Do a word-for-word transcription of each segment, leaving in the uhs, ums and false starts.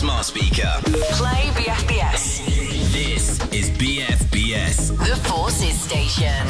smart speaker. Play B F B S. This is B F B S. The Forces Station.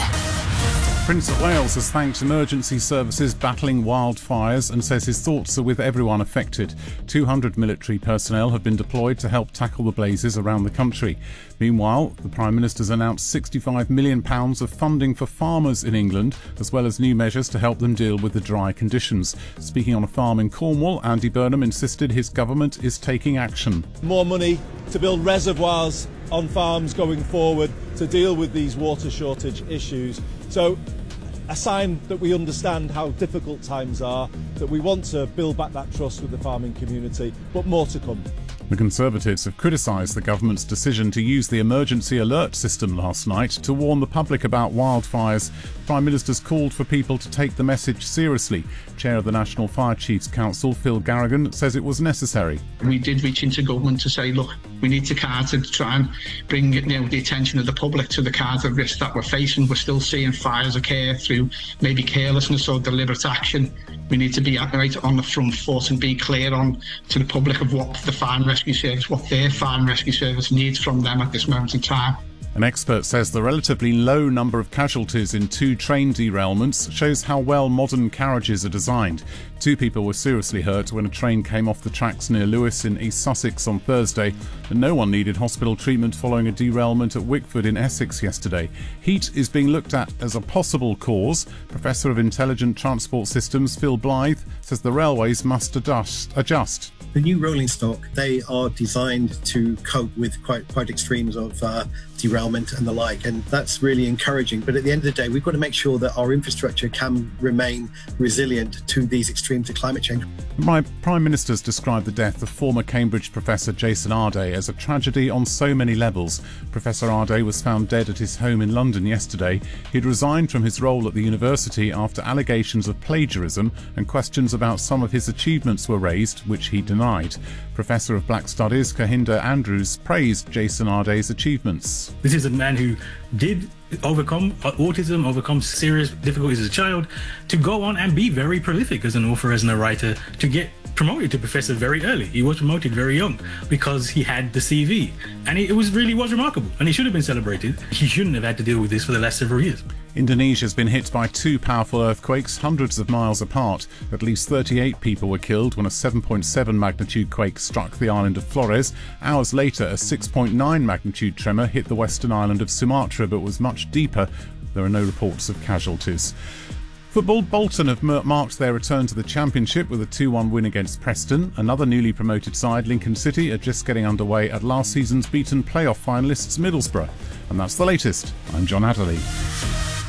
Prince of Wales has thanked emergency services battling wildfires and says his thoughts are with everyone affected. two hundred military personnel have been deployed to help tackle the blazes around the country. Meanwhile, the Prime Minister's announced sixty-five million pounds of funding for farmers in England, as well as new measures to help them deal with the dry conditions. Speaking on a farm in Cornwall, Andy Burnham insisted his government is taking action. More money to build reservoirs on farms going forward to deal with these water shortage issues. So, a sign that we understand how difficult times are, that we want to build back that trust with the farming community, but more to come. The Conservatives have criticised the government's decision to use the emergency alert system last night to warn the public about wildfires. The Prime Minister's called for people to take the message seriously. Chair of the National Fire Chiefs Council, Phil Garrigan, says it was necessary. We did reach into government to say, look, we need to kind of try and bring you know, the attention of the public to the kind of risk that we're facing. We're still seeing fires occur through maybe carelessness or deliberate action. We need to be right on the front foot and be clear on to the public of what the fire and rescue service, what their fire and rescue service needs from them at this moment in time. An expert says the relatively low number of casualties in two train derailments shows how well modern carriages are designed. Two people were seriously hurt when a train came off the tracks near Lewes in East Sussex on Thursday, and no one needed hospital treatment following a derailment at Wickford in Essex yesterday. Heat is being looked at as a possible cause. Professor of Intelligent Transport Systems Phil Blythe says the railways must adjust. adjust. The new rolling stock, they are designed to cope with quite quite extremes of uh, derailment and the like, and that's really encouraging. But at the end of the day, we've got to make sure that our infrastructure can remain resilient to these extremes of climate change. My Prime Minister's described the death of former Cambridge professor Jason Arday as a tragedy on so many levels. Professor Arday was found dead at his home in London yesterday. He'd resigned from his role at the university after allegations of plagiarism and questions about some of his achievements were raised, which he denied. Professor of Black Studies Kahinda Andrews praised Jason Arday's achievements. This is a man who did overcome autism, overcome serious difficulties as a child, to go on and be very prolific as an author, as a writer, to get promoted to professor very early. He was promoted very young because he had the C V, and it was really was remarkable, and he should have been celebrated. He shouldn't have had to deal with this for the last several years. Indonesia's been hit by two powerful earthquakes hundreds of miles apart. At least thirty-eight people were killed when a seven point seven magnitude quake struck the island of Flores. Hours later, a six point nine magnitude tremor hit the western island of Sumatra but was much deeper. There are no reports of casualties. Football, Bolton have marked their return to the Championship with a two one win against Preston. Another newly promoted side, Lincoln City, are just getting underway at last season's beaten playoff finalists Middlesbrough. And that's the latest. I'm John Adderley.